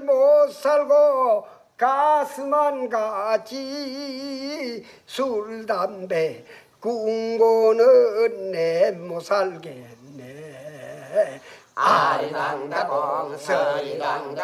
못 살고 가슴만 가지 술 담배 궁고는 내 못 살겠네. 아리랑다공 서리랑다